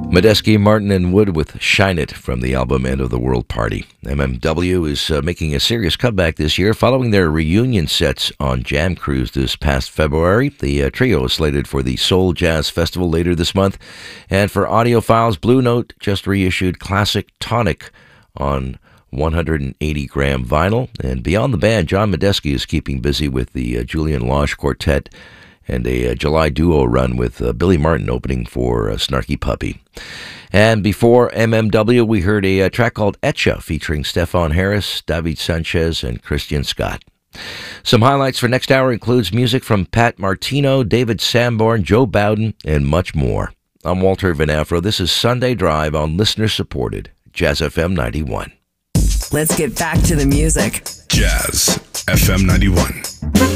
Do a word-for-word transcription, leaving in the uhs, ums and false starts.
Medeski, Martin, and Wood with Shine It from the album End of the World Party. M M W is uh, making a serious comeback this year following their reunion sets on Jam Cruise this past February. The uh, trio is slated for the Soul Jazz Festival later this month. And for audiophiles, Blue Note just reissued Classic Tonic on one hundred eighty gram vinyl. And beyond the band, John Medeski is keeping busy with the uh, Julian Lage Quartet and a, uh July duo run with uh, Billy Martin opening for uh, Snarky Puppy. And before M M W, we heard a, a track called Etcha featuring Stefan Harris, David Sanchez, and Christian Scott. Some highlights for next hour includes music from Pat Martino, David Sanborn, Joe Bowden, and much more. I'm Walter Van Afro. This is Sunday Drive on listener-supported Jazz F M ninety-one. Let's get back to the music. Jazz F M ninety-one.